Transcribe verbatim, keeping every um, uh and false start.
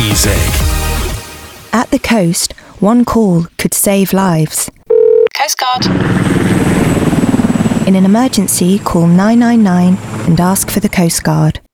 music. At the coast, one call could save lives. Coast Guard. In an emergency, call nine nine nine and ask for the Coast Guard.